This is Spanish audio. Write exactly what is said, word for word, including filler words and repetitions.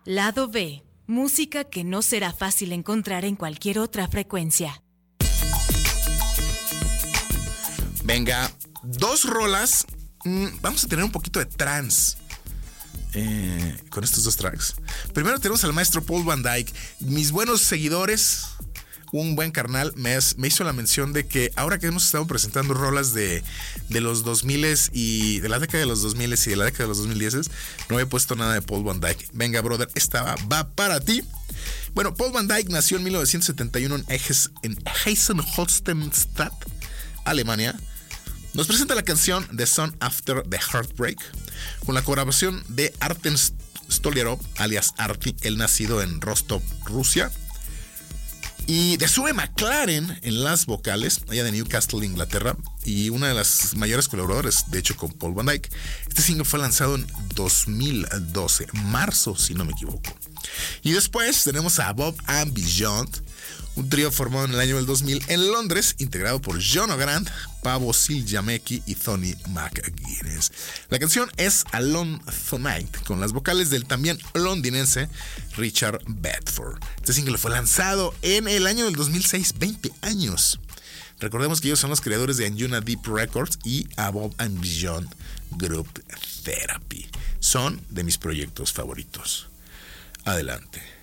Lado B. Música que no será fácil encontrar en cualquier otra frecuencia. Venga, dos rolas. Mm, vamos a tener un poquito de trance eh, con estos dos tracks. Primero tenemos al maestro Paul Van Dyk. Mis buenos seguidores, un buen carnal, me, es, me hizo la mención de que ahora que hemos estado presentando rolas de, de los dos mil y de la década de los dos mil y de la década de los dos mil diez, no había puesto nada de Paul Van Dyk. Venga, brother, esta va, va para ti. Bueno, Paul Van Dyk nació en mil novecientos setenta y uno en, Eges, en Hessen-Holstenstadt, Alemania. Nos presenta la canción The Song After the Heartbreak, con la colaboración de Artem Stoliarov, alias Arty, él nacido en Rostov, Rusia, y de Sue McLaren en las vocales, allá de Newcastle, Inglaterra, y una de las mayores colaboradoras, de hecho, con Paul Van Dyk. Este single fue lanzado en dos mil doce, marzo, si no me equivoco. Y después tenemos a Above and Beyond, un trío formado en el año del dos mil en Londres, integrado por John O'Grant, Paavo Siljamäki y Tony McGuinness. La canción es Alone Tonight, con las vocales del también londinense Richard Bedford. Este single fue lanzado en el año del dos mil seis, veinte años. Recordemos que ellos son los creadores de Anjuna Deep Records y Above and Beyond Group Therapy. Son de mis proyectos favoritos. Adelante.